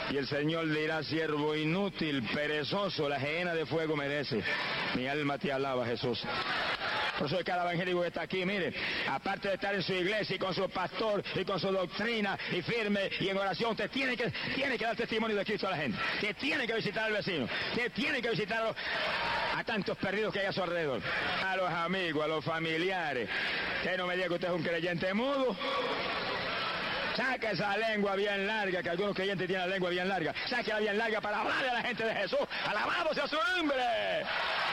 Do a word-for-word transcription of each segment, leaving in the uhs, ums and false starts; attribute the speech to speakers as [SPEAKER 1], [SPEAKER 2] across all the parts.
[SPEAKER 1] Y el Señor dirá: siervo inútil, perezoso, la gehenna de fuego merece. Mi alma te alaba, Jesús. Por eso cada evangélico que está aquí, mire, aparte de estar en su iglesia y con su pastor y con su doctrina y firme y en oración, usted tiene que, tiene que dar testimonio de Cristo a la gente. Usted tiene que visitar al vecino. Usted tiene que visitar a, los, a tantos perdidos que hay a su alrededor. A los amigos, a los familiares. Que no me diga que usted es un creyente mudo. Saca esa lengua bien larga, que algunos creyentes tienen la lengua bien larga. Sáquela bien larga para hablarle a la gente de Jesús. ¡Alabado sea su nombre!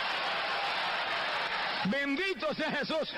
[SPEAKER 1] ¡Bendito sea Jesús!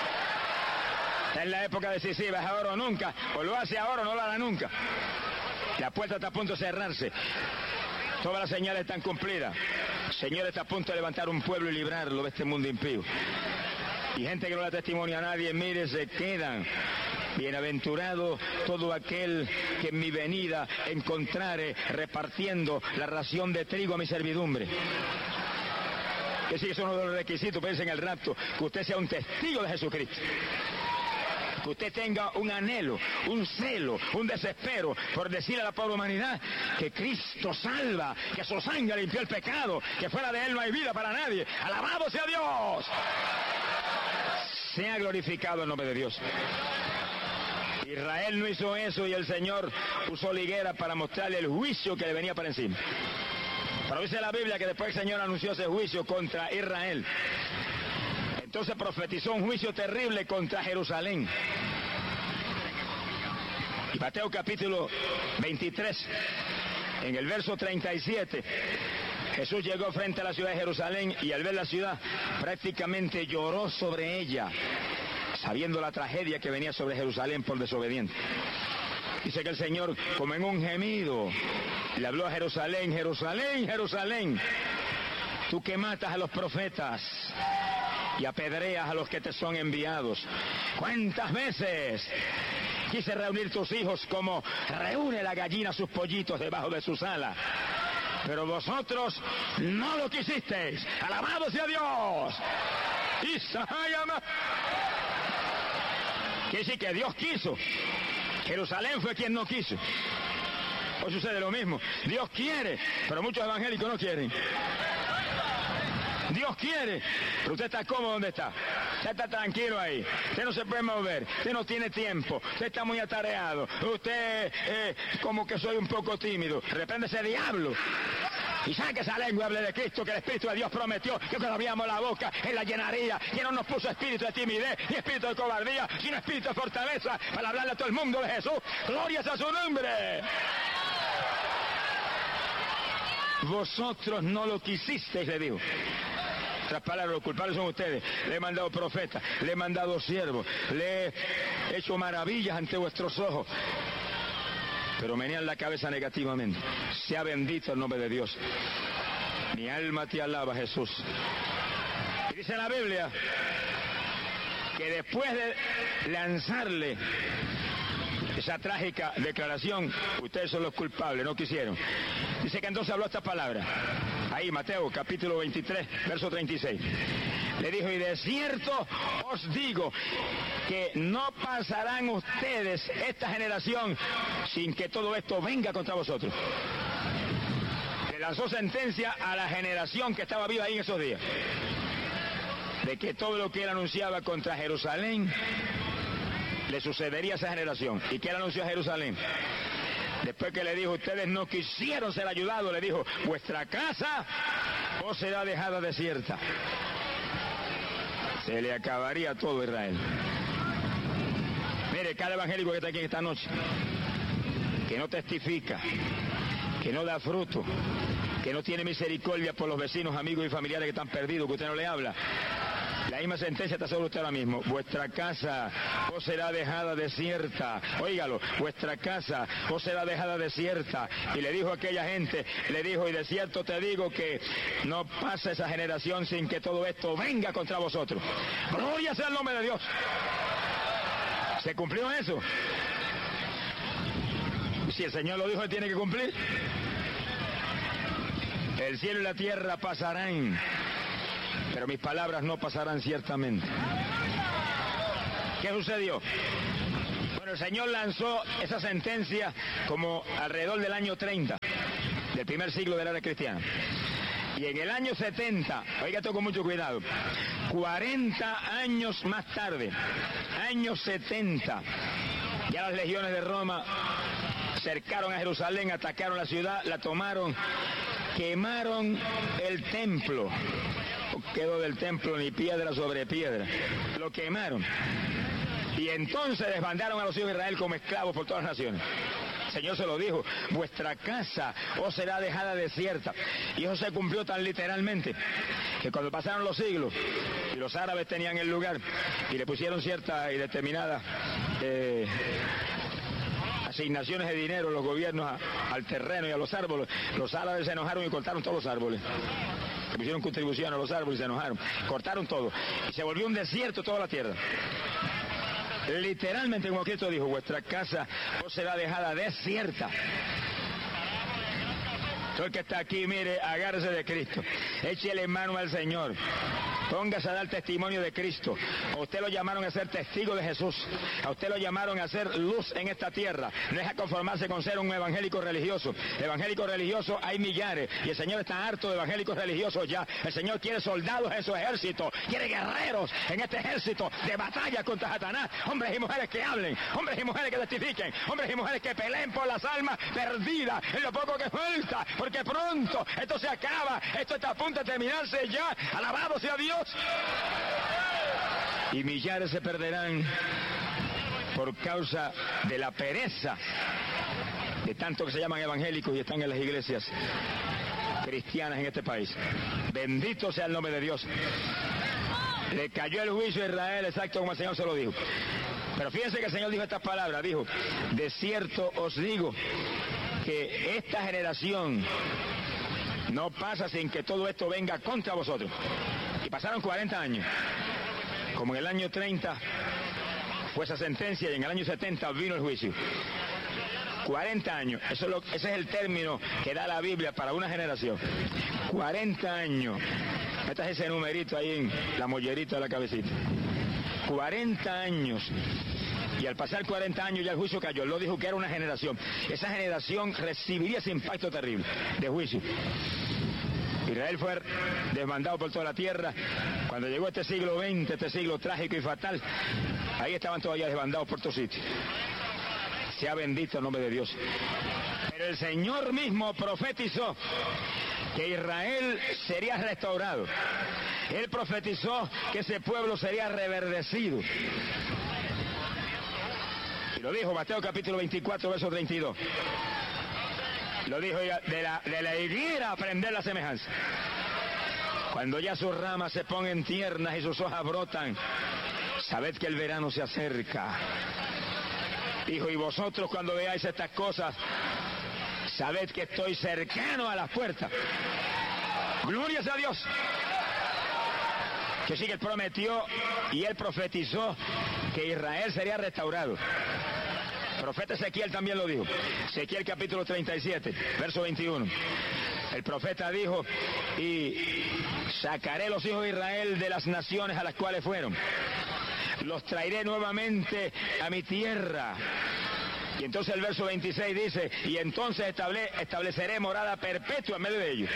[SPEAKER 1] En la época decisiva, es ahora o nunca. O lo hace ahora o no lo hará nunca. La puerta está a punto de cerrarse. Todas las señales están cumplidas. El Señor está a punto de levantar un pueblo y librarlo de este mundo impío. Y gente que no da testimonio a nadie, mire, se quedan. Bienaventurado todo aquel que en mi venida encontrare repartiendo la ración de trigo a mi servidumbre. Que sí, eso es uno de los requisitos, piensa en el rapto, que usted sea un testigo de Jesucristo. Que usted tenga un anhelo, un celo, un desespero por decirle a la pobre humanidad que Cristo salva, que su sangre limpió el pecado, que fuera de Él no hay vida para nadie. ¡Alabado sea Dios! Sea glorificado el nombre de Dios. Israel no hizo eso y el Señor usó la higuera para mostrarle el juicio que le venía para encima. Pero dice la Biblia que después el Señor anunció ese juicio contra Israel. Entonces profetizó un juicio terrible contra Jerusalén. Y Mateo capítulo veintitrés, en el verso treinta y siete, Jesús llegó frente a la ciudad de Jerusalén y al ver la ciudad prácticamente lloró sobre ella, sabiendo la tragedia que venía sobre Jerusalén por desobediente. Dice que el Señor, como en un gemido, le habló a Jerusalén: Jerusalén, Jerusalén, tú que matas a los profetas y apedreas a los que te son enviados. ¿Cuántas veces quise reunir tus hijos como reúne la gallina sus pollitos debajo de sus alas? Pero vosotros no lo quisisteis. ¡Alabado sea Dios! ¡Isayama! Quiere decir que Dios quiso. Jerusalén fue quien no quiso. Hoy sucede lo mismo. Dios quiere, pero muchos evangélicos no quieren. Dios quiere, pero usted está cómodo donde está. Usted está tranquilo ahí. Usted no se puede mover. Usted no tiene tiempo. Usted está muy atareado. Usted, eh, como que soy un poco tímido. Reprende ese diablo. Y saque esa lengua, hable de Cristo, que el Espíritu de Dios prometió que cuando abriéramos la boca, Él la llenaría. Que no nos puso espíritu de timidez, ni espíritu de cobardía, sino espíritu de fortaleza, para hablarle a todo el mundo de Jesús. ¡Gloria a su nombre! Vosotros no lo quisisteis, le digo. Otras palabras, los culpables son ustedes. Le he mandado profetas, le he mandado siervos, le he hecho maravillas ante vuestros ojos. Pero menean la cabeza negativamente. Sea bendito el nombre de Dios. Mi alma te alaba, Jesús. Y dice la Biblia que después de lanzarle esa trágica declaración, ustedes son los culpables, no quisieron. Dice que entonces habló estas palabras. Ahí, Mateo, capítulo veintitrés, verso treinta y seis. Le dijo: y de cierto os digo que no pasarán ustedes esta generación sin que todo esto venga contra vosotros. Le lanzó sentencia a la generación que estaba viva ahí en esos días, de que todo lo que él anunciaba contra Jerusalén le sucedería a esa generación. ¿Y qué él anunció a Jerusalén? Después que le dijo: ustedes no quisieron ser ayudados, le dijo: vuestra casa os será dejada desierta. Se le acabaría todo Israel. Mire, cada evangélico que está aquí esta noche, que no testifica, que no da fruto, que no tiene misericordia por los vecinos, amigos y familiares que están perdidos, que usted no le habla, la misma sentencia está sobre usted ahora mismo. Vuestra casa os será dejada desierta. Óigalo, vuestra casa os será dejada desierta. Y le dijo a aquella gente, le dijo: y de cierto te digo que no pasa esa generación sin que todo esto venga contra vosotros. Gloria sea el nombre de Dios. ¿Se cumplió eso? Si el Señor lo dijo, Él tiene que cumplir. El cielo y la tierra pasarán, pero mis palabras no pasarán ciertamente. ¿Qué sucedió? Bueno, el Señor lanzó esa sentencia como alrededor del año treinta. del primer siglo de la era cristiana. Y en el año setenta, oiga esto con mucho cuidado, cuarenta años más tarde, año setenta, ya las legiones de Roma cercaron a Jerusalén, atacaron la ciudad, la tomaron, quemaron el templo. No quedó del templo ni piedra sobre piedra, lo quemaron. Y entonces desbandaron a los hijos de Israel como esclavos por todas las naciones. El Señor se lo dijo, vuestra casa os será dejada desierta. Y eso se cumplió tan literalmente, que cuando pasaron los siglos, y los árabes tenían el lugar, y le pusieron cierta y determinada eh, asignaciones de dinero los gobiernos a, al terreno y a los árboles, los árabes se enojaron y cortaron todos los árboles. Le pusieron contribución a los árboles y se enojaron, cortaron todo, y se volvió un desierto toda la tierra. Literalmente, como Cristo dijo, vuestra casa os será dejada desierta. Todo el que está aquí, mire, agárrese de Cristo, échele mano al Señor, póngase a dar testimonio de Cristo. A usted lo llamaron a ser testigo de Jesús, a usted lo llamaron a ser luz en esta tierra. No deja conformarse con ser un evangélico religioso. Evangélicos religiosos hay millares, y el Señor está harto de evangélicos religiosos ya. El Señor quiere soldados en su ejército, quiere guerreros en este ejército de batalla contra Satanás, hombres y mujeres que hablen, hombres y mujeres que testifiquen, hombres y mujeres que peleen por las almas perdidas en lo poco que falta, porque pronto esto se acaba, esto está a punto de terminarse ya. Alabado sea Dios. Y millares se perderán por causa de la pereza de tanto que se llaman evangélicos y están en las iglesias cristianas en este país. Bendito sea el nombre de Dios. Le cayó el juicio a Israel, exacto como el Señor se lo dijo. Pero fíjense que el Señor dijo estas palabras, dijo, de cierto os digo que esta generación no pasa sin que todo esto venga contra vosotros. Y pasaron cuarenta años. Como en el año treinta fue esa sentencia y en el año setenta vino el juicio. cuarenta años, eso es lo, ese es el término que da la Biblia para una generación. cuarenta años. Metas ese numerito ahí en la mollerita de la cabecita. cuarenta años. Y al pasar cuarenta años ya el juicio cayó. Lo dijo que era una generación. Esa generación recibiría ese impacto terrible de juicio. Israel fue desbandado por toda la tierra. Cuando llegó este siglo veinte, este siglo trágico y fatal, ahí estaban todavía desbandados por todos sitios. Sea bendito el nombre de Dios. Pero el Señor mismo profetizó que Israel sería restaurado. Él profetizó que ese pueblo sería reverdecido. Y lo dijo Mateo capítulo veinticuatro, verso treinta y dos. Lo dijo, de la, de la higuera aprender la semejanza. Cuando ya sus ramas se ponen tiernas y sus hojas brotan, sabed que el verano se acerca. Dijo, y vosotros cuando veáis estas cosas, sabed que estoy cercano a las puertas. Gloria a Dios. Que sí, que él prometió y él profetizó que Israel sería restaurado. El profeta Ezequiel también lo dijo. Ezequiel capítulo treinta y siete, verso veintiuno. El profeta dijo, y sacaré los hijos de Israel de las naciones a las cuales fueron. Los traeré nuevamente a mi tierra. Y entonces el verso veintiséis dice, y entonces estable, estableceré morada perpetua en medio de ellos.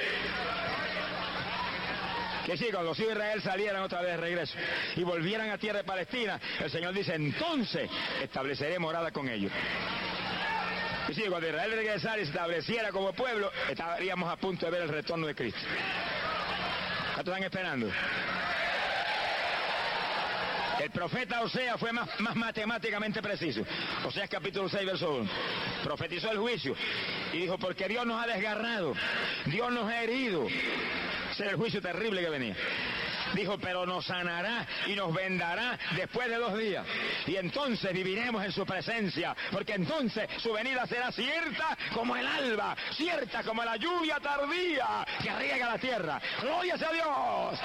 [SPEAKER 1] Que sí, cuando los hijos de Israel salieran otra vez de regreso y volvieran a tierra de Palestina, el Señor dice, entonces estableceré morada con ellos. Y sí, cuando Israel regresara y se estableciera como pueblo, estaríamos a punto de ver el retorno de Cristo. ¿Cuántos están esperando? El profeta Oseas fue más, más matemáticamente preciso. Oseas capítulo seis, verso uno. Profetizó el juicio y dijo, porque Dios nos ha desgarrado, Dios nos ha herido. Ese era el juicio terrible que venía. Dijo, pero nos sanará y nos vendará después de dos días. Y entonces viviremos en su presencia, porque entonces su venida será cierta como el alba, cierta como la lluvia tardía que riega la tierra. ¡Gloria a Dios!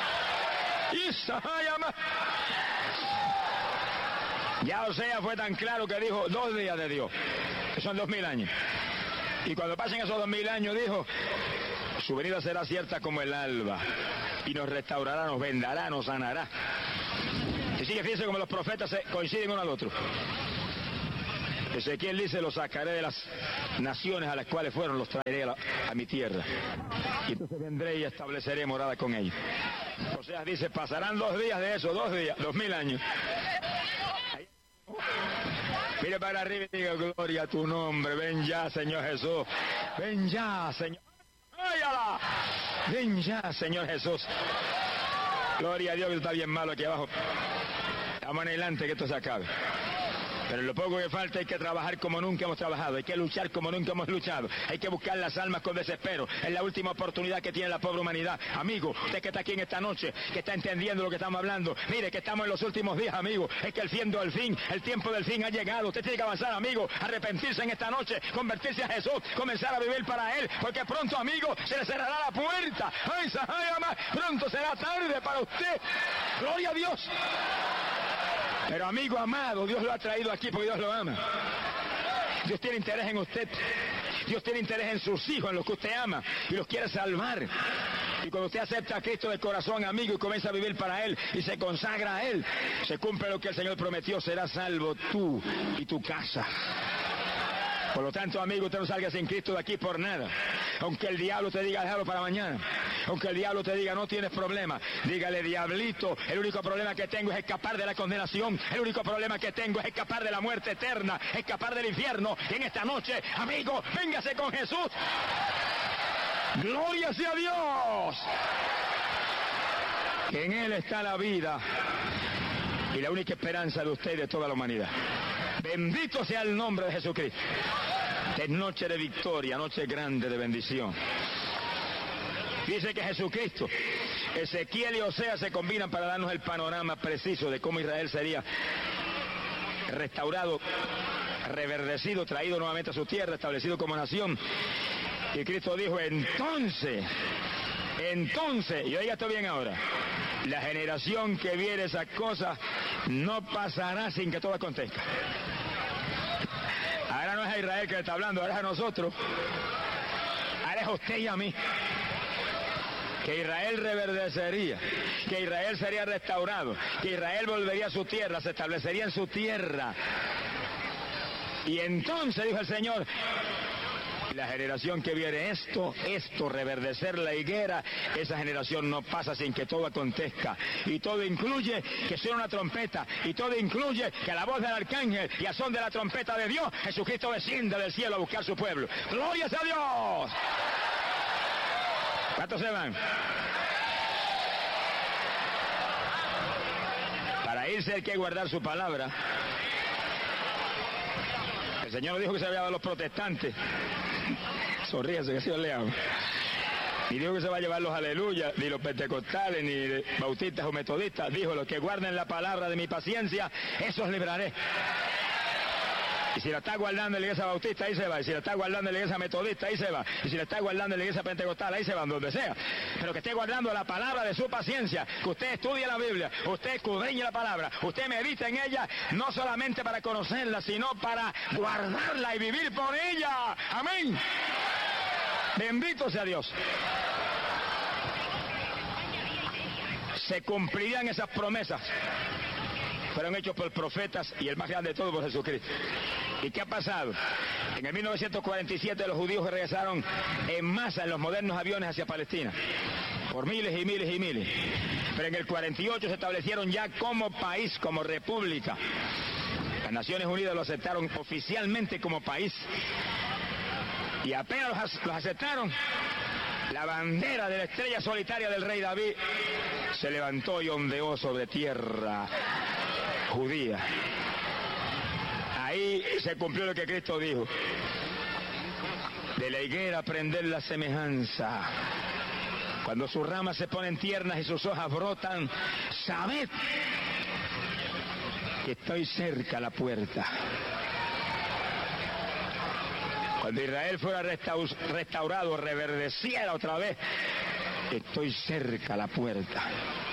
[SPEAKER 1] Ya Oseas fue tan claro que dijo dos días de Dios, que son dos mil años. Y cuando pasen esos dos mil años, dijo, su venida será cierta como el alba, y nos restaurará, nos vendará, nos sanará. Y sigue, fíjense como los profetas se coinciden uno al otro. Ezequiel dice, los sacaré de las naciones a las cuales fueron, los traeré a, la, a mi tierra. Y entonces vendré y estableceré morada con ellos. Oseas dice, pasarán dos días de eso, dos días, dos mil años. Mire para arriba y diga, gloria a tu nombre, ven ya, Señor Jesús. Ven ya, Señor. ¡Óyala! Ven ya, Señor Jesús. Gloria a Dios, que está bien malo aquí abajo. Vamos en adelante, que esto se acabe. Pero lo poco que falta hay que trabajar como nunca hemos trabajado, hay que luchar como nunca hemos luchado, hay que buscar las almas con desespero. Es la última oportunidad que tiene la pobre humanidad. Amigo, usted que está aquí en esta noche, que está entendiendo lo que estamos hablando, mire que estamos en los últimos días, amigo. Es que el fin del fin, el tiempo del fin ha llegado. Usted tiene que avanzar, amigo, arrepentirse en esta noche, convertirse a Jesús, comenzar a vivir para Él, porque pronto, amigo, se le cerrará la puerta. ¡Ay, Sahayama! Pronto será tarde para usted. ¡Gloria a Dios! Pero amigo amado, Dios lo ha traído aquí porque Dios lo ama. Dios tiene interés en usted. Dios tiene interés en sus hijos, en los que usted ama y los quiere salvar. Y cuando usted acepta a Cristo de corazón, amigo, y comienza a vivir para Él y se consagra a Él, se cumple lo que el Señor prometió, será salvo tú y tu casa. Por lo tanto, amigo, usted no salga sin Cristo de aquí por nada. Aunque el diablo te diga, déjalo para mañana. Aunque el diablo te diga, no tienes problema. Dígale, diablito, el único problema que tengo es escapar de la condenación. El único problema que tengo es escapar de la muerte eterna, escapar del infierno. Y en esta noche, amigo, véngase con Jesús. ¡Gloria sea a Dios! Que en Él está la vida y la única esperanza de usted y de toda la humanidad. Bendito sea el nombre de Jesucristo. Es noche de victoria, noche grande de bendición. Dice que Jesucristo, Ezequiel y Oseas se combinan para darnos el panorama preciso de cómo Israel sería restaurado, reverdecido, traído nuevamente a su tierra, establecido como nación. Y Cristo dijo, entonces, entonces, y oiga esto bien ahora, la generación que viere esas cosas no pasará sin que todo acontezca. Ahora no es a Israel que le está hablando, ahora es a nosotros. Ahora es a usted y a mí. Que Israel reverdecería, que Israel sería restaurado, que Israel volvería a su tierra, se establecería en su tierra. Y entonces, dijo el Señor, la generación que viere esto, esto, reverdecer la higuera, esa generación no pasa sin que todo acontezca. Y todo incluye que suene una trompeta, y todo incluye que a la voz del arcángel y a son de la trompeta de Dios, Jesucristo descienda del cielo a buscar su pueblo. ¡Gloria a Dios! ¿Cuántos se van? Para irse hay que guardar su palabra. El Señor dijo que se había dado a los protestantes. Sonríese, que Dios le ama. Y dijo que se va a llevar los aleluyas, ni los pentecostales, ni de bautistas o metodistas. Dijo, los que guarden la palabra de mi paciencia, esos libraré. Y si la está guardando en la iglesia bautista, ahí se va. Y si la está guardando en la iglesia metodista, ahí se va. Y si la está guardando en la iglesia pentecostal, ahí se va, donde sea. Pero que esté guardando la palabra de su paciencia, que usted estudie la Biblia, usted escudriñe la palabra, usted medite en ella, no solamente para conocerla, sino para guardarla y vivir por ella. Amén. Bendito sea Dios. Se cumplirían esas promesas. Fueron hechos por profetas y el más grande de todos por Jesucristo. ¿Y qué ha pasado? En el mil novecientos cuarenta y siete los judíos regresaron en masa en los modernos aviones hacia Palestina, por miles y miles y miles. Pero en el cuarenta y ocho se establecieron ya como país, como república. Las Naciones Unidas lo aceptaron oficialmente como país. Y apenas los, los aceptaron, la bandera de la estrella solitaria del rey David se levantó y ondeó sobre tierra judía. Ahí se cumplió lo que Cristo dijo. De la higuera aprender la semejanza. Cuando sus ramas se ponen tiernas y sus hojas brotan, sabed que estoy cerca a la puerta. Cuando Israel fuera restaurado, reverdeciera otra vez, estoy cerca a la puerta.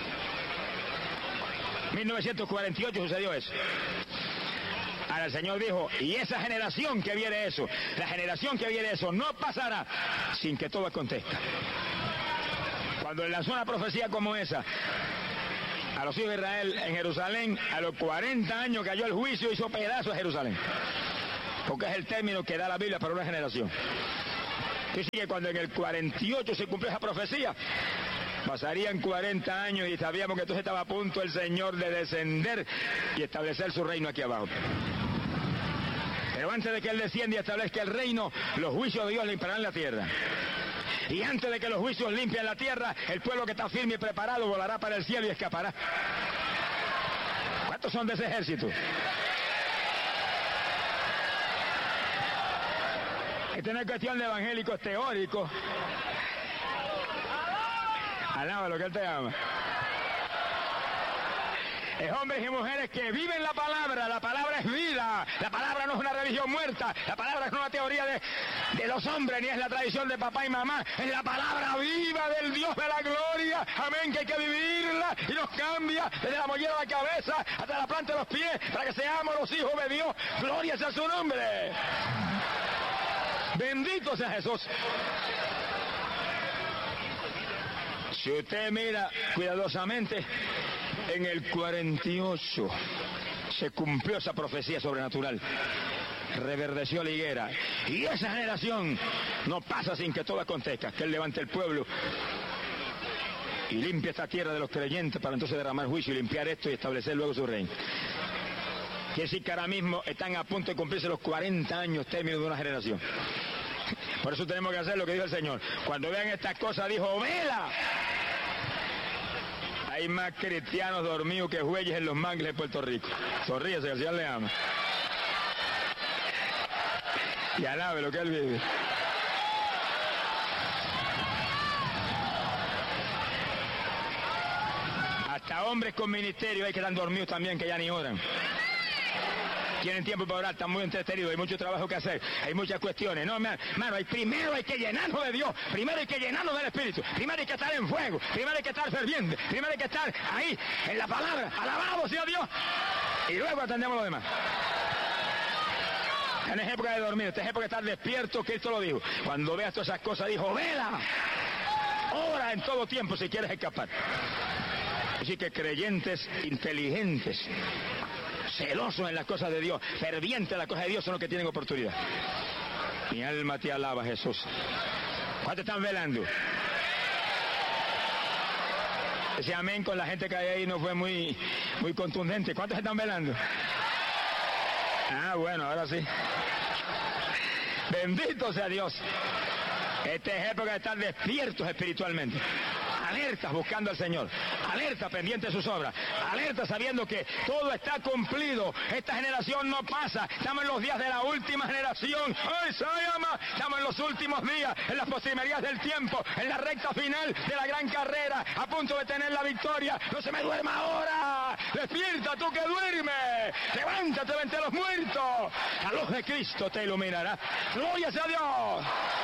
[SPEAKER 1] mil novecientos cuarenta y ocho sucedió eso. Ahora el Señor dijo, y esa generación que viene eso, la generación que viene eso, no pasará sin que todo acontezca. Cuando él lanzó una profecía como esa a los hijos de Israel en Jerusalén, a los cuarenta años cayó el juicio y hizo pedazos a Jerusalén. porque es el término que da la Biblia para una generación. Que sí que cuando en el cuarenta y ocho se cumplió esa profecía, pasarían cuarenta años y sabíamos que entonces estaba a punto el Señor de descender y establecer su reino aquí abajo. Pero antes de que Él descienda y establezca el reino, los juicios de Dios limpiarán la tierra. Y antes de que los juicios limpien la tierra, el pueblo que está firme y preparado volará para el cielo y escapará. ¿Cuántos son de ese ejército? Esta no es cuestión de evangélicos teóricos. Alaba lo que Él te ama. Es hombres y mujeres que viven la palabra. La palabra es vida. La palabra no es una religión muerta. La palabra no es una teoría de, de los hombres, ni es la tradición de papá y mamá. Es la palabra viva del Dios de la gloria. Amén, que hay que vivirla y nos cambia desde la mollera de la cabeza hasta la planta de los pies para que seamos los hijos de Dios. Gloria sea su nombre. Bendito sea Jesús. Si usted mira cuidadosamente, en el cuarenta y ocho se cumplió esa profecía sobrenatural. Reverdeció la higuera. Y esa generación no pasa sin que todo acontezca. Que Él levante el pueblo y limpie esta tierra de los creyentes para entonces derramar juicio y limpiar esto y establecer luego su reino. Quiere decir que ahora mismo están a punto de cumplirse los cuarenta años término de una generación. Por eso tenemos que hacer lo que dijo el Señor. Cuando vean estas cosas, dijo, vela. Hay más cristianos dormidos que jueyes en los mangles de Puerto Rico. Sonríese, que el Señor le ama. Y alabe lo que Él vive. Hasta hombres con ministerio hay que están dormidos también, que ya ni oran. Tienen tiempo para orar, están muy entretenidos, hay mucho trabajo que hacer, hay muchas cuestiones. No, hermano, hay, primero hay que llenarnos de Dios, primero hay que llenarnos del Espíritu, primero hay que estar en fuego, primero hay que estar ferviente, primero hay que estar ahí, en la palabra, alabado sea Dios, y luego atendemos lo demás. En es época de dormir, esta es época de estar despierto, Cristo lo dijo. Cuando veas todas esas cosas, dijo, vela, ora en todo tiempo si quieres escapar. Así que creyentes inteligentes, celosos en las cosas de Dios, fervientes en las cosas de Dios, son los que tienen oportunidad. Mi alma te alaba, Jesús. ¿Cuántos están velando? Ese amén con la gente que hay ahí no fue muy, muy contundente. ¿Cuántos están velando? Ah, bueno, ahora sí. Bendito sea Dios. Esta es época de estar despiertos espiritualmente. Alertas buscando al Señor, alerta pendiente de sus obras, alerta sabiendo que todo está cumplido. Esta generación no pasa, estamos en los días de la última generación. ¡Ay, se llama! Estamos en los últimos días, en las postrimerías del tiempo, en la recta final de la gran carrera, a punto de tener la victoria. ¡No se me duerma ahora! ¡Despierta tú que duermes! ¡Levántate de entre los muertos! La luz de Cristo te iluminará. ¡Gloria sea a Dios!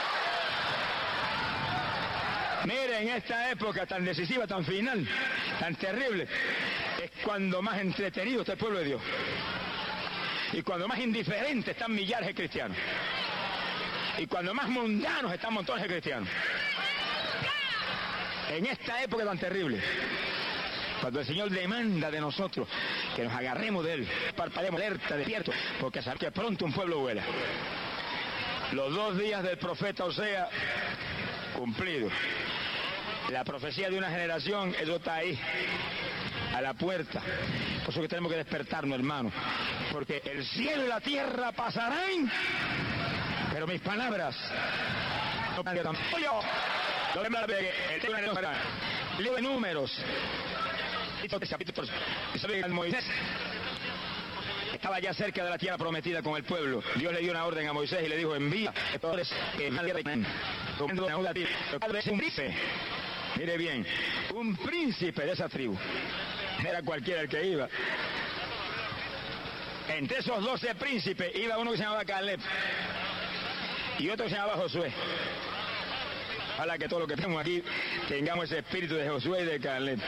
[SPEAKER 1] Mire, en esta época tan decisiva, tan final, tan terrible, es cuando más entretenido está el pueblo de Dios. Y cuando más indiferentes están millares de cristianos. Y cuando más mundanos están montones de cristianos. En esta época tan terrible, cuando el Señor demanda de nosotros que nos agarremos de Él, parpadeemos alerta, despierto, porque sabe que pronto un pueblo vuela. Los dos días del profeta Osea cumplidos. La profecía de una generación, eso está ahí, a la puerta. Por eso que tenemos que despertarnos, hermano. Porque el cielo y la tierra pasarán, pero mis palabras no pasarán. El libro de Números, Moisés estaba ya cerca de la tierra prometida con el pueblo. Dios le dio una orden a Moisés y le dijo, envía un príncipe. Mire bien, un príncipe de esa tribu. Era cualquiera el que iba. Entre esos doce príncipes iba uno que se llamaba Caleb y otro que se llamaba Josué. Ojalá que todos los que estamos aquí tengamos ese espíritu de Josué y de Caleb.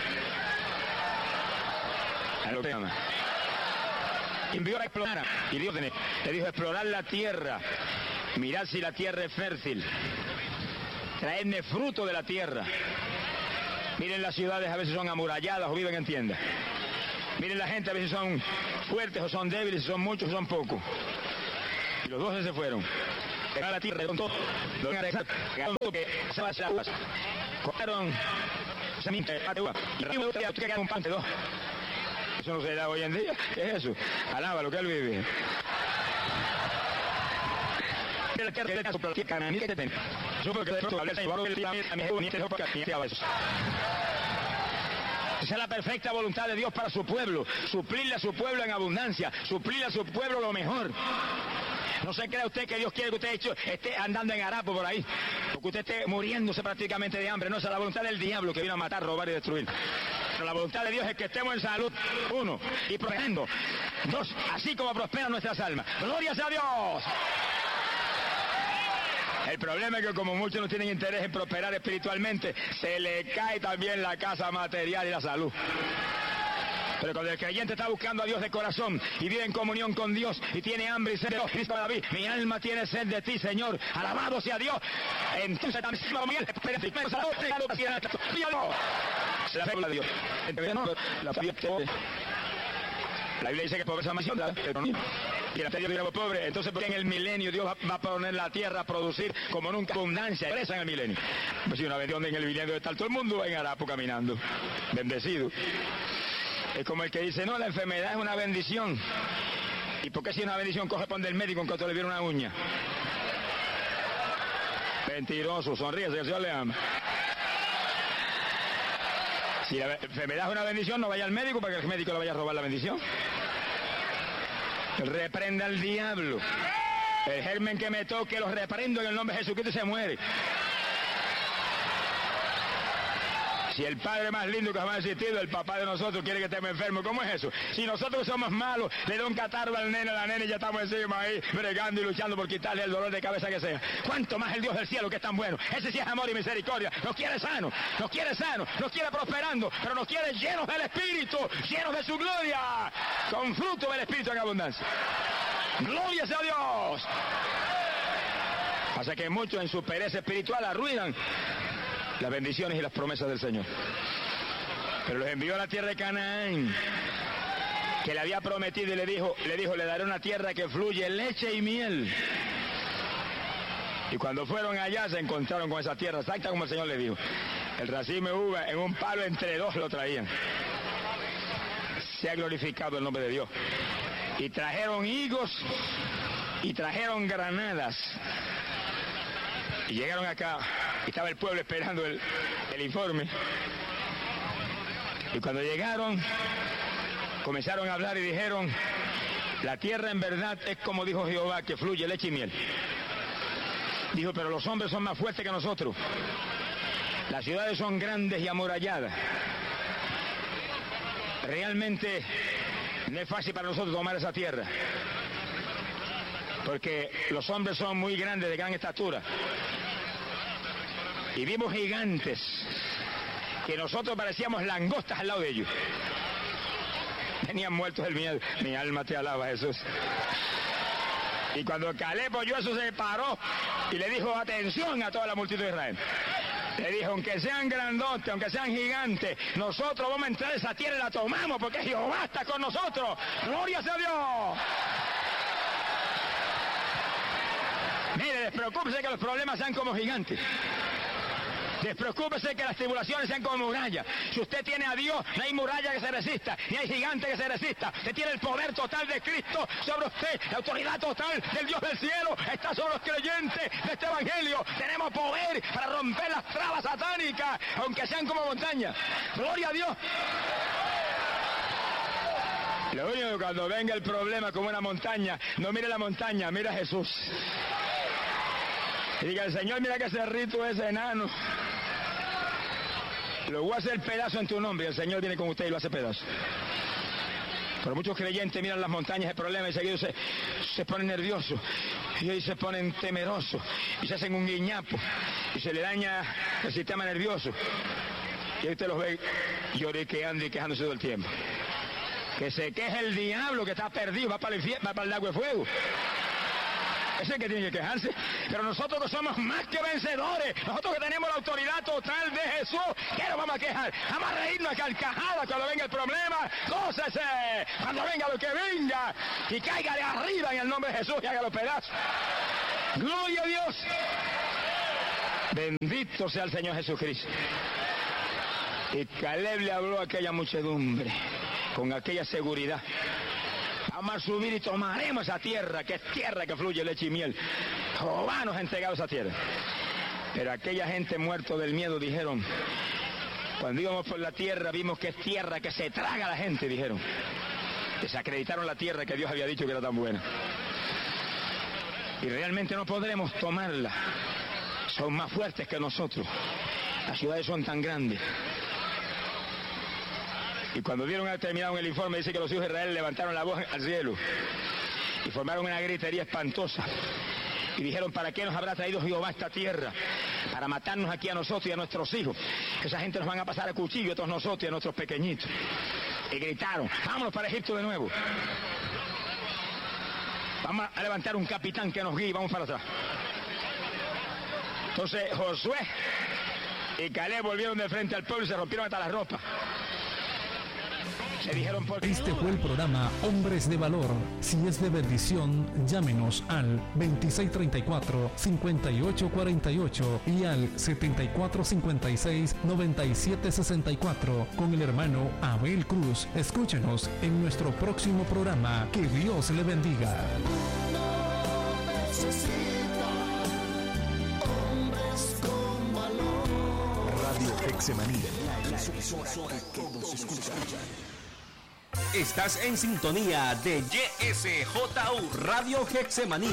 [SPEAKER 1] A lo que llama. Envió a explorar, y Dios le dijo, explorar la tierra, mirad si la tierra es fértil, traedme fruto de la tierra. Miren las ciudades, a veces son amuralladas o viven en tiendas. Miren la gente, a veces son fuertes o son débiles, son muchos o son pocos. Y los doce se fueron. Llegaron a la tierra, con todo, lo que se va a hacer. Cortaron semilla, y arriba de que queda un pan de dos. Eso no se da hoy en día. ¿Qué es eso? Alaba lo que él vive. Esa es la perfecta voluntad de Dios para su pueblo, suplirle a su pueblo en abundancia, suplirle a su pueblo lo mejor. No se crea usted que Dios quiere que usted hecho, esté andando en harapo por ahí, porque usted esté muriéndose prácticamente de hambre. No, esa es la voluntad del diablo que vino a matar, robar y destruir. Pero la voluntad de Dios es que estemos en salud, uno, y prosperando, dos, así como prosperan nuestras almas. ¡Gloria sea a Dios! El problema es que como muchos no tienen interés en prosperar espiritualmente, se le cae también la casa material y la salud. Pero cuando el creyente está buscando a Dios de corazón y vive en comunión con Dios y tiene hambre y sed de Dios, Cristo David, mi alma tiene sed de ti, Señor, alabado sea Dios. Entonces también la fe de Dios. La Biblia dice que pobreza más pero no. Y la tierra era pobre, entonces porque en el milenio Dios va a poner la tierra a producir como nunca abundancia, presa en el milenio. Pues si una bendición en el milenio está todo el mundo en harapo caminando, bendecido. Es como el que dice, no, la enfermedad es una bendición. ¿Y por qué si es una bendición corresponde el médico en cuanto le viene una uña? Mentiroso, sonríe, que el Señor le ama. Si la enfermedad es una bendición, no vaya al médico para que el médico le vaya a robar la bendición. Reprenda al diablo. El germen que me toque lo reprendo en el nombre de Jesucristo y se muere. Si el padre más lindo que jamás ha existido, el papá de nosotros, quiere que estemos enfermos, ¿cómo es eso? Si nosotros somos malos, le da un catarro al nene, a la nena y ya estamos encima ahí, bregando y luchando por quitarle el dolor de cabeza que sea. ¿Cuánto más el Dios del cielo que es tan bueno? Ese sí es amor y misericordia. Nos quiere sanos, nos quiere sanos, nos quiere prosperando, pero nos quiere llenos del Espíritu, llenos de su gloria, con fruto del Espíritu en abundancia. ¡Gloria sea a Dios! Pasa que muchos en su pereza espiritual arruinan las bendiciones y las promesas del Señor. Pero los envió a la tierra de Canaán, que le había prometido, y le dijo, le dijo, le daré una tierra que fluye leche y miel. Y cuando fueron allá se encontraron con esa tierra, exacta como el Señor le dijo. El racimo de uva en un palo entre dos lo traían. Se ha glorificado el nombre de Dios. Y trajeron higos y trajeron granadas. Y llegaron acá, y estaba el pueblo esperando el, el informe. Y cuando llegaron, comenzaron a hablar y dijeron, la tierra en verdad es como dijo Jehová, que fluye leche y miel. Dijo, pero los hombres son más fuertes que nosotros. Las ciudades son grandes y amuralladas. Realmente no es fácil para nosotros tomar esa tierra, porque los hombres son muy grandes, de gran estatura. Y vimos gigantes que nosotros parecíamos langostas al lado de ellos. Venían muertos del miedo. Mi alma te alaba, Jesús. Y cuando Caleb oyó eso, se paró y le dijo, atención a toda la multitud de Israel. Le dijo, aunque sean grandotes, aunque sean gigantes, nosotros vamos a entrar a esa tierra y la tomamos porque Jehová está con nosotros. ¡Gloria sea a Dios! Mire, despreocúpese que los problemas sean como gigantes. Despreocúpese que las tribulaciones sean como murallas. Si usted tiene a Dios, no hay muralla que se resista, ni hay gigante que se resista. Usted tiene el poder total de Cristo sobre usted, la autoridad total del Dios del cielo está sobre los creyentes de este evangelio. Tenemos poder para romper las trabas satánicas, aunque sean como montañas. ¡Gloria a Dios! Lo único que cuando venga el problema como una montaña, no mire la montaña, mira a Jesús. Y diga, el Señor, mira que cerrito ese enano. Lo voy a hacer pedazo en tu nombre. Y el Señor viene con usted y lo hace pedazo. Pero muchos creyentes miran las montañas, el problema, y seguido se, se ponen nerviosos. Y ahí se ponen temerosos. Y se hacen un guiñapo. Y se le daña el sistema nervioso. Y ahí usted los ve lloriqueando y quejándose todo el tiempo. Que se queje el diablo que está perdido, va para el infierno, va para el lago de fuego. Ese es el que tiene que quejarse. Pero nosotros que somos más que vencedores, nosotros que tenemos la autoridad total de Jesús, ¿qué nos vamos a quejar? Vamos a reírnos a carcajadas cuando venga el problema. Gócese cuando venga lo que venga y caiga de arriba en el nombre de Jesús y haga los pedazos. Gloria a Dios. Bendito sea el Señor Jesucristo. Y Caleb le habló a aquella muchedumbre con aquella seguridad. Vamos a subir y tomaremos esa tierra, que es tierra que fluye leche y miel. Jehová nos ha entregado esa tierra. Pero aquella gente muerto del miedo dijeron, cuando íbamos por la tierra vimos que es tierra que se traga a la gente, dijeron. Desacreditaron la tierra que Dios había dicho que era tan buena. Y realmente no podremos tomarla. Son más fuertes que nosotros. Las ciudades son tan grandes. Y cuando dieron a terminar el informe, dice que los hijos de Israel levantaron la voz al cielo y formaron una gritería espantosa. Y dijeron, ¿para qué nos habrá traído Jehová a esta tierra? Para matarnos aquí a nosotros y a nuestros hijos. Que esa gente nos van a pasar a cuchillo, a todos nosotros y a nuestros pequeñitos. Y gritaron, vámonos para Egipto de nuevo. Vamos a levantar un capitán que nos guíe y vamos para atrás. Entonces Josué y Caleb volvieron de frente al pueblo y se rompieron hasta la ropa. Se dijeron por...
[SPEAKER 2] Este fue el programa Hombres de Valor. Si es de bendición, llámenos al veintiséis treinta y cuatro, cincuenta y ocho cuarenta y ocho y al setenta y cuatro cincuenta y seis, noventa y siete sesenta y cuatro con el hermano Abel Cruz. Escúchenos en nuestro próximo programa. Que Dios le bendiga.
[SPEAKER 3] Radio Getsemaní, la emisora que todos escuchan. Estás en sintonía de Y S J U Radio Getsemaní.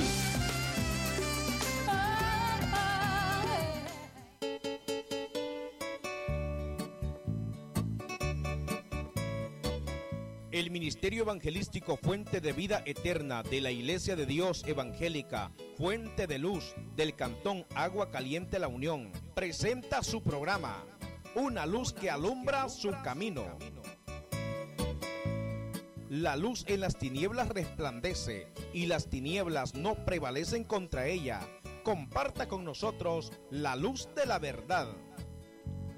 [SPEAKER 4] El Ministerio Evangelístico Fuente de Vida Eterna de la Iglesia de Dios Evangélica Fuente de Luz del Cantón Agua Caliente La Unión presenta su programa, Una luz que alumbra su camino. La luz en las tinieblas resplandece y las tinieblas no prevalecen contra ella. Comparta con nosotros la luz de la verdad.